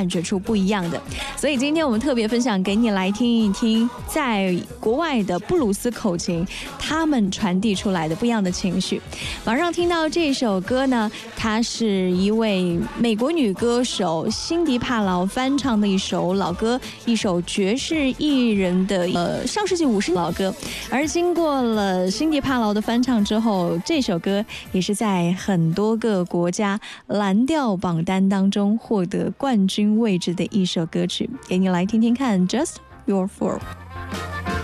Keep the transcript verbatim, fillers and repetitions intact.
感觉出不一样的。所以今天我们特别分享给你来听一听，在国外的布鲁斯口琴他们传递出来的不一样的情绪。马上听到这首歌呢，它是一位美国女歌手辛迪帕劳翻唱的一首老歌，一首爵士艺人的呃上世纪五十老歌。而经过了辛迪帕劳的翻唱之后，这首歌也是在很多个国家蓝调榜单当中获得冠军位置的一首歌曲，给你来听听看 Just Your Fool。